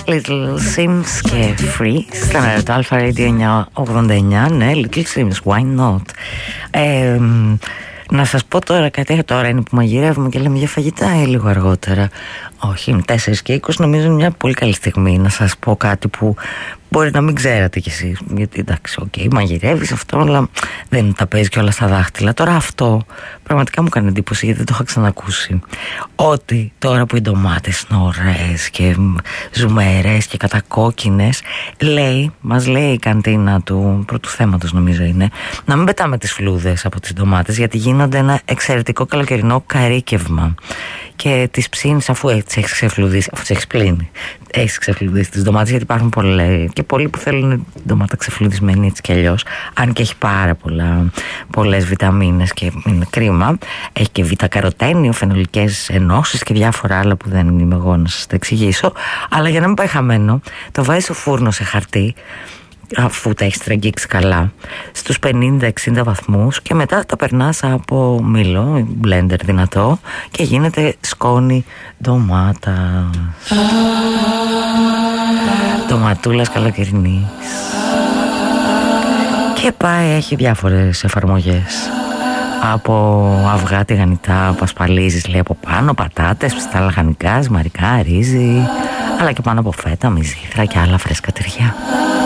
Little Sims και Free στον αέρα του Alpha Radio 989. Ναι, Little Sims, why not. Να σας πω τώρα κάτι, τώρα είναι που μαγειρεύουμε και λέμε για φαγητά ή λίγο αργότερα? Όχι, 4 και 20 νομίζω είναι μια πολύ καλή στιγμή να σας πω κάτι που μπορεί να μην ξέρατε κι εσείς. Γιατί εντάξει, μαγειρεύεις αυτό, αλλά δεν τα παίζει κιόλας στα δάχτυλα. Τώρα αυτό πραγματικά μου κάνει εντύπωση, γιατί δεν το είχα ξανακούσει. Ότι τώρα που οι ντομάτες είναι ωραίες και ζουμερές και κατακόκκινες, μας λέει η καντίνα του πρώτου θέματος, νομίζω είναι, να μην πετάμε τις φλούδες από τις ντομάτες, γιατί γίνονται ένα εξαιρετικό καλοκαιρινό καρύκευμα. Και τις ψήνεις αφού έτσι έχεις ξεφλουδίσει, αφού τις έχεις πλύνει. Έχεις ξεφλουδίσει τις ντομάτες, γιατί υπάρχουν πολλοί που θέλουν ντομάτα ξεφλουδισμένη έτσι κι αλλιώς. Αν και έχει πολλές βιταμίνες και είναι κρίμα. Έχει και β-καροτένιο, φαινολικές ενώσεις και διάφορα άλλα που δεν είμαι εγώ να σας τα εξηγήσω. Αλλά για να μην πάει χαμένο, το βάζεις στο φούρνο σε χαρτί, αφού τα έχεις τραγγίξει καλά, στους 50-60 βαθμούς, και μετά τα περνάς από μήλο, μπλέντερ δυνατό, και γίνεται σκόνη ντομάτας. Ντοματούλας καλοκαιρινής. Και πάει, έχει διάφορες εφαρμογές. Από αυγά τηγανιτά που ασπαλίζεις, λέει, από πάνω, πατάτες, πιστά λαχανικά, ζυμαρικά, ρύζι, αλλά και πάνω από φέτα, μυζήθρα και άλλα φρέσκα τυριά.